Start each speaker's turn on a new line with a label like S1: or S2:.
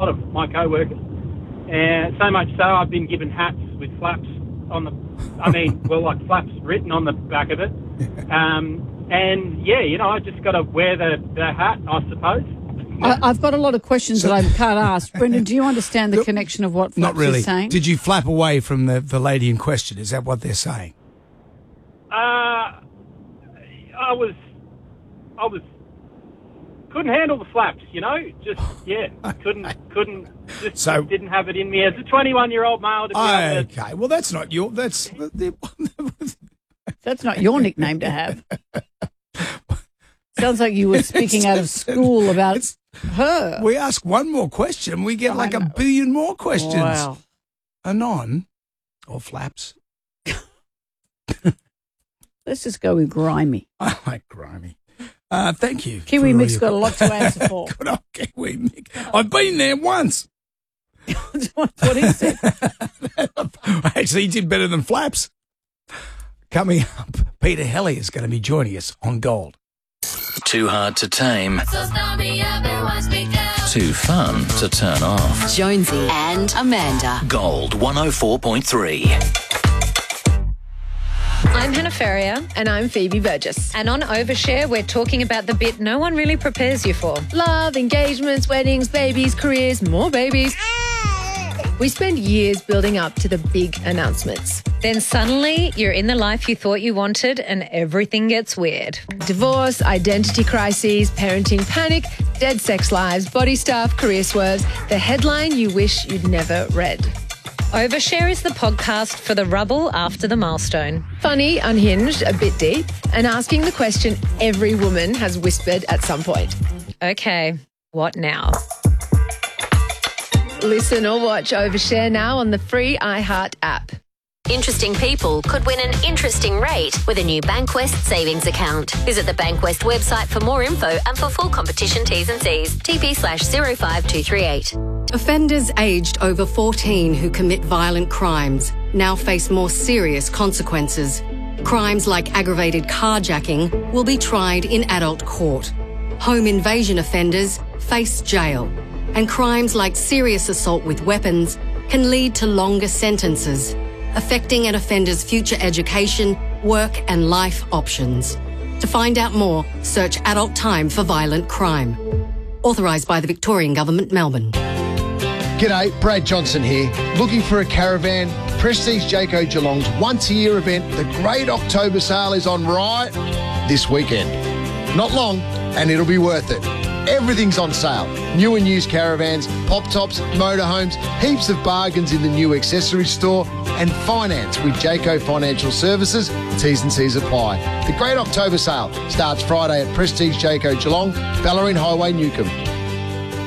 S1: lot of my co-workers. And so much so, I've been given hats with flaps on the, like flaps written on the back of it. And yeah, I just got to wear the hat, I suppose.
S2: I've got a lot of questions that I can't ask. Brendan, do you understand the connection of what Flaps
S3: Not really.
S2: is saying?
S3: Did you flap away from the lady in question? Is that what they're saying?
S1: I couldn't handle the flaps, just didn't have it in me as a 21-year-old male to be able to...
S3: Okay, well, that's not your... That's
S2: not your nickname to have. Sounds like you were speaking out of school about her.
S3: We ask one more question, we get like a billion more questions.
S2: Wow.
S3: Anon, or Flaps.
S2: Let's just go with grimy.
S3: I like grimy. Thank you.
S2: Kiwi Mick's got a lot to answer for.
S3: Good old Kiwi Mick. I've been there once.
S2: That's what he said.
S3: Actually, he did better than Flaps. Coming up, Peter Helly is going to be joining us on Gold.
S4: Too hard to tame. Too fun to turn off.
S5: Jonesy and Amanda.
S4: Gold 104.3.
S6: I'm Hannah Ferrier.
S7: And I'm Phoebe Burgess.
S6: And on Overshare, we're talking about the bit no one really prepares you for.
S7: Love, engagements, weddings, babies, careers, more babies. We spend years building up to the big announcements.
S6: Then suddenly, you're in the life you thought you wanted and everything gets weird.
S7: Divorce, identity crises, parenting panic, dead sex lives, body stuff, career swerves. The headline you wish you'd never read.
S6: Overshare is the podcast for the rubble after the milestone.
S7: Funny, unhinged, a bit deep, and asking the question every woman has whispered at some point.
S6: Okay, what now?
S7: Listen or watch Overshare now on the free iHeart app.
S5: Interesting people could win an interesting rate with a new Bankwest savings account. Visit the Bankwest website for more info and for full competition T's and C's. TP/05238.
S8: Offenders aged over 14 who commit violent crimes now face more serious consequences. Crimes like aggravated carjacking will be tried in adult court. Home invasion offenders face jail. And crimes like serious assault with weapons can lead to longer sentences, affecting an offender's future education, work and life options. To find out more, search Adult Time for Violent Crime. Authorised by the Victorian Government, Melbourne.
S9: G'day, Brad Johnson here. Looking for a caravan? Prestige Jayco Geelong's once-a-year event, the Great October Sale, is on right this weekend. Not long, and it'll be worth it. Everything's on sale. New and used caravans, pop-tops, motorhomes, heaps of bargains in the new accessory store, and finance with Jayco Financial Services. T's and C's apply. The Great October Sale starts Friday at Prestige Jayco Geelong, Bellarine Highway, Newcombe.